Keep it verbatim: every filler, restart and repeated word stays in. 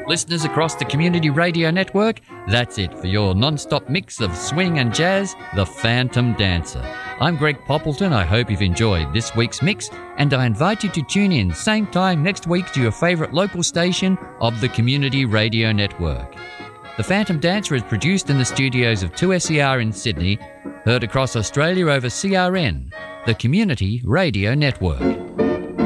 Listeners across the Community Radio Network, that's it for your non-stop mix of swing and jazz, The Phantom Dancer. I'm Greg Poppleton. I hope you've enjoyed this week's mix, and I invite you to tune in same time next week to your favourite local station of the Community Radio Network. The Phantom Dancer is produced in the studios of two S E R in Sydney, heard across Australia over C R N, the Community Radio Network.